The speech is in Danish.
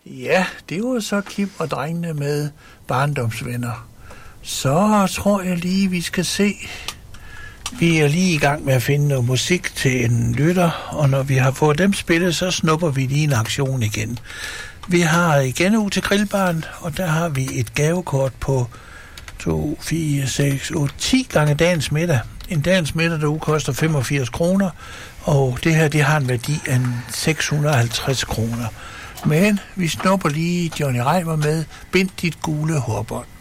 Ja, det var så Kim og drengene med barndomsvenner. Så tror jeg lige, vi skal se. Vi er lige i gang med at finde noget musik til en lytter, og når vi har fået dem spillet, så snupper vi lige en aktion igen. Vi har igen ud til grillbaren, og der har vi et gavekort på 2, 4, 6, 8, 10 gange dagens middag. En dagens middag, der koster 85 kroner, og det her, det har en værdi af 650 kroner. Men vi snupper lige Johnny Reimer med Bind dit gule hårbånd.